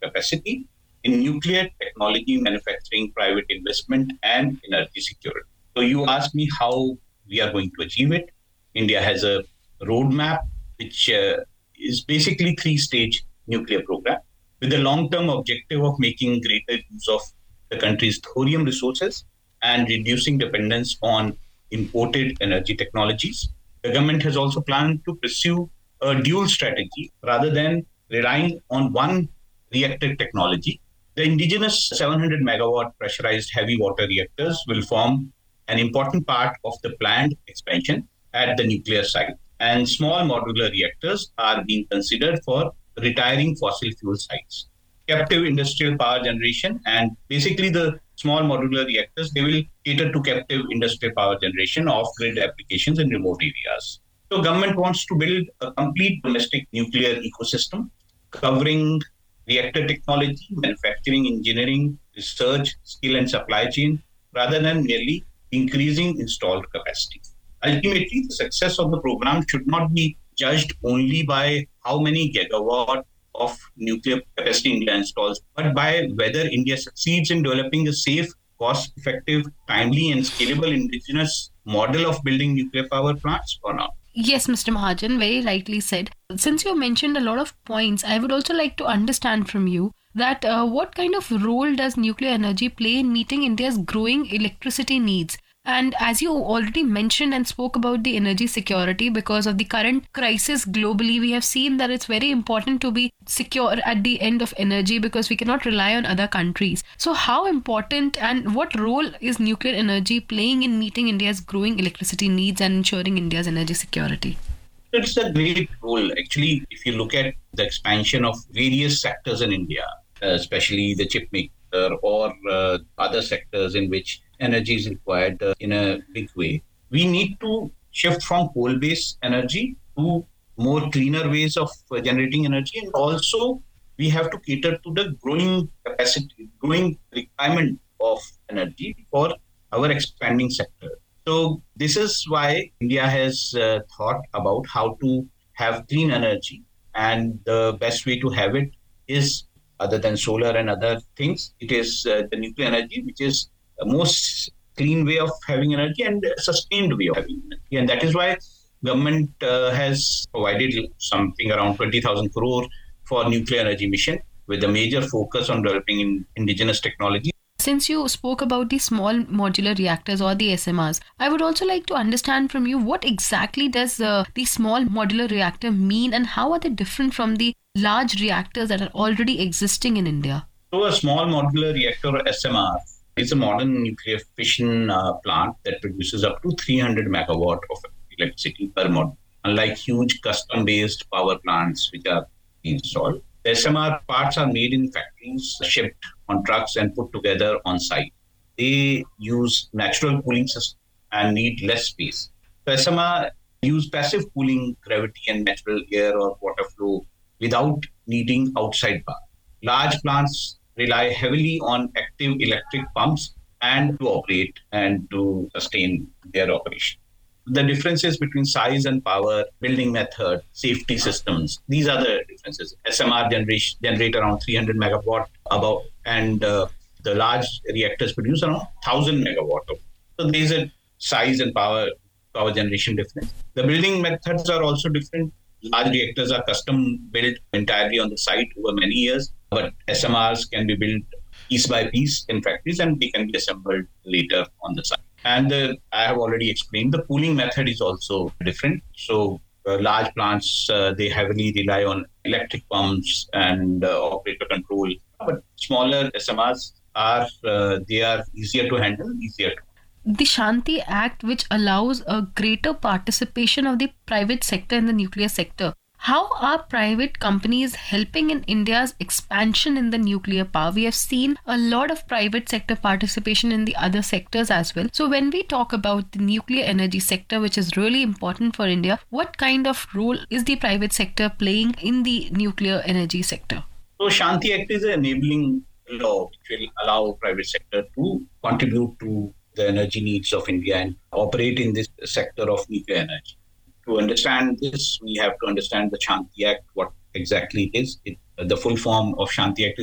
capacity in nuclear technology, manufacturing, private investment, and energy security. So you asked me how we are going to achieve it. India has a roadmap which is basically three-stage nuclear program with the long-term objective of making greater use of the country's thorium resources and reducing dependence on imported energy technologies. The government has also planned to pursue a dual strategy rather than relying on one reactor technology. The indigenous 700 megawatt pressurized heavy water reactors will form an important part of the planned expansion at the nuclear site. And small modular reactors are being considered for retiring fossil fuel sites. Captive industrial power generation, and basically the small modular reactors, they will cater to captive industrial power generation of grid applications in remote areas. So government wants to build a complete domestic nuclear ecosystem covering reactor technology, manufacturing, engineering, research, skill and supply chain, rather than merely increasing installed capacity. Ultimately, the success of the program should not be judged only by how many gigawatt of nuclear capacity India installs, but by whether India succeeds in developing a safe, cost-effective, timely and scalable indigenous model of building nuclear power plants or not. Yes, Mr. Mahajan, very rightly said. Since you mentioned a lot of points, I would also like to understand from you that what kind of role does nuclear energy play in meeting India's growing electricity needs? And as you already mentioned and spoke about the energy security, because of the current crisis globally, we have seen that it's very important to be secure at the end of energy because we cannot rely on other countries. So how important and what role is nuclear energy playing in meeting India's growing electricity needs and ensuring India's energy security? It's a great role. Actually, if you look at the expansion of various sectors in India, especially the chip maker or other sectors in which energy is required in a big way, we need to shift from coal-based energy to more cleaner ways of generating energy. And also, we have to cater to the growing capacity, growing requirement of energy for our expanding sector. So this is why India has thought about how to have clean energy. And the best way to have it is, other than solar and other things, it is the nuclear energy, which is the most clean way of having energy and a sustained way of having energy. And that is why government has provided something around 20,000 crore for nuclear energy mission with a major focus on developing indigenous technology. Since you spoke about the small modular reactors or the SMRs, I would also like to understand from you what exactly does the small modular reactor mean and how are they different from the large reactors that are already existing in India? So a small modular reactor or SMR is a modern nuclear fission plant that produces up to 300 megawatt of electricity per module, unlike huge custom-based power plants which are installed. The SMR parts are made in factories, shipped on trucks and put together on site. They use natural cooling system and need less space. The SMR use passive cooling, gravity and natural air or water flow without needing outside power. Large plants rely heavily on active electric pumps and to operate and to sustain their operation. The differences between size and power, building method, safety systems, these are the differences. SMR generate around 300 megawatt above, and the large reactors produce around 1,000 megawatt. So there is a size and power generation difference. The building methods are also different. Large reactors are custom built entirely on the site over many years, but SMRs can be built piece by piece in factories and they can be assembled later on the site. And I have already explained the cooling method is also different. So large plants, they heavily rely on electric pumps and operator control. But smaller SMRs they are easier to handle, easier to. The Shanti Act, which allows a greater participation of the private sector in the nuclear sector. How are private companies helping in India's expansion in the nuclear power? We have seen a lot of private sector participation in the other sectors as well. So when we talk about the nuclear energy sector, which is really important for India, what kind of role is the private sector playing in the nuclear energy sector? So Shanti Act is an enabling law which will allow private sector to contribute to the energy needs of India and operate in this sector of nuclear energy. To understand this, we have to understand the Shanti Act, what exactly it is. The full form of Shanti Act is